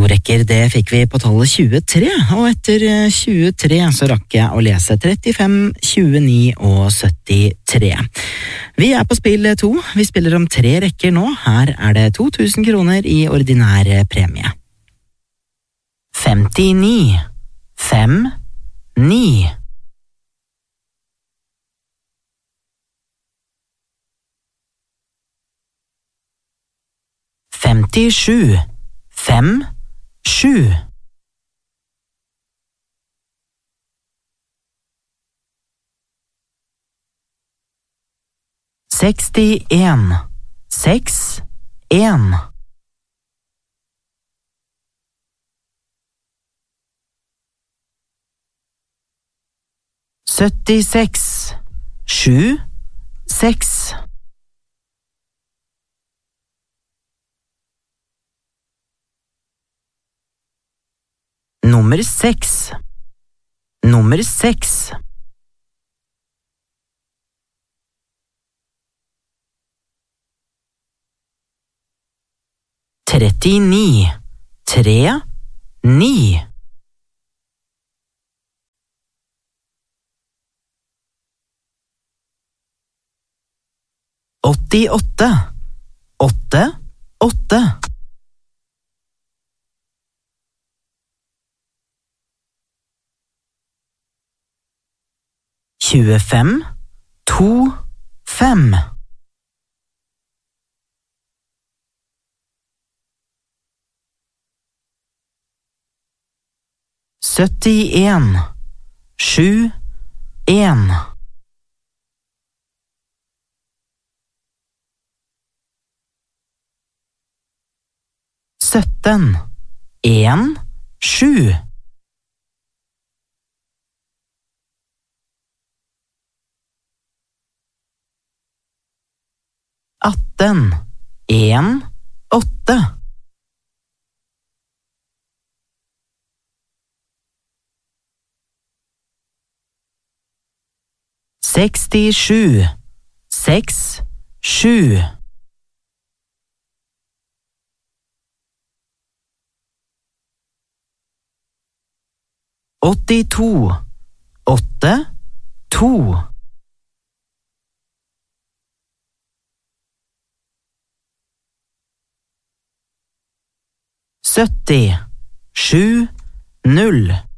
rekker, det fikk vi på tallet 23, og etter 23 så rakk jeg å lese 35, 29 og 73. Vi på spill 2, vi spiller om 3 rekker nå, her det 2000 kroner i ordinær premie. 59, 5, 9. 57, 5, 7. 61, 6, 1. 76, 7, 6. 6, nummer 6. 39, 3, 9. 88, 8, 8. 25, 2, 5. 71, 7, 1. 17, 1, 7. 18, 1, 8. 67, 6, 7. 82, 8, 2. 70, 7, 0.